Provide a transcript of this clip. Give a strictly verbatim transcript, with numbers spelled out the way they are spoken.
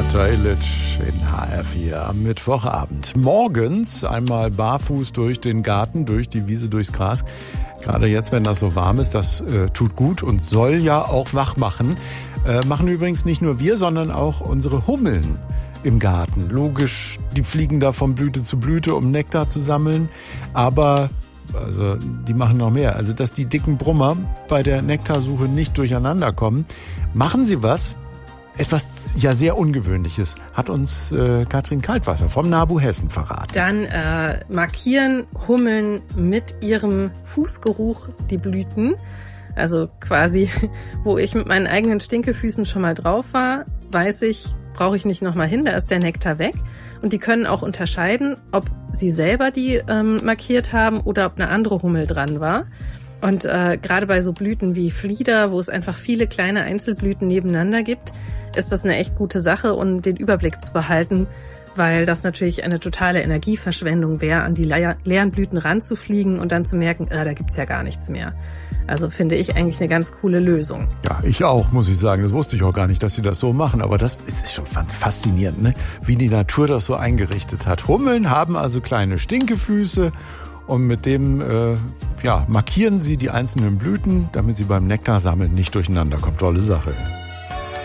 Lotta Illich in H R vier am Mittwochabend. Morgens einmal barfuß durch den Garten, durch die Wiese, durchs Gras. Gerade jetzt, wenn das so warm ist, das äh, tut gut und soll ja auch wach machen. Äh, machen übrigens nicht nur wir, sondern auch unsere Hummeln im Garten. Logisch, die fliegen da von Blüte zu Blüte, um Nektar zu sammeln. Aber also die machen noch mehr. Also dass die dicken Brummer bei der Nektarsuche nicht durcheinander kommen. Machen sie was? Etwas ja sehr Ungewöhnliches hat uns äh, Katrin Kaltwasser vom NABU Hessen verraten. Dann äh, markieren Hummeln mit ihrem Fußgeruch die Blüten. Also quasi, wo ich mit meinen eigenen Stinkefüßen schon mal drauf war, weiß ich, brauche ich nicht nochmal hin, da ist der Nektar weg. Und die können auch unterscheiden, ob sie selber die ähm, markiert haben oder ob eine andere Hummel dran war. Und äh, gerade bei so Blüten wie Flieder, wo es einfach viele kleine Einzelblüten nebeneinander gibt, ist das eine echt gute Sache, um den Überblick zu behalten, weil das natürlich eine totale Energieverschwendung wäre, an die leeren Blüten ranzufliegen und dann zu merken, äh, da gibt's ja gar nichts mehr. Also finde ich eigentlich eine ganz coole Lösung. Ja, ich auch, muss ich sagen. Das wusste ich auch gar nicht, dass sie das so machen. Aber das ist schon faszinierend, ne? Wie die Natur das so eingerichtet hat. Hummeln haben also kleine Stinkefüße. Und mit dem äh, ja, markieren sie die einzelnen Blüten, damit sie beim Nektarsammeln nicht durcheinander kommen. Tolle Sache.